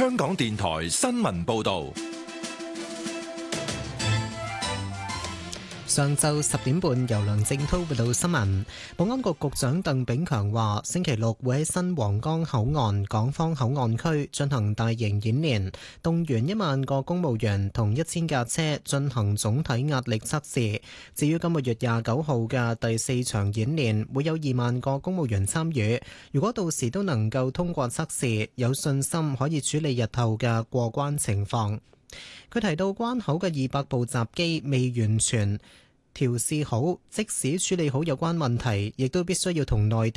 香港電台新聞報道。 上晝10點半，由梁正滔報道新聞。保安局局長鄧炳強話，星期六會喺新皇崗口岸港方口岸區進行大型演練，動員1萬個公務員同1000架車進行總體壓力測試。至於今個月29號嘅第4場演練，會有2萬個公務員參與。如果到時都能夠通過測試，有信心可以處理日後嘅過關情況。佢提到關口嘅200部閘機未完全調試好，即使處理好有關問題，亦都必須要同內地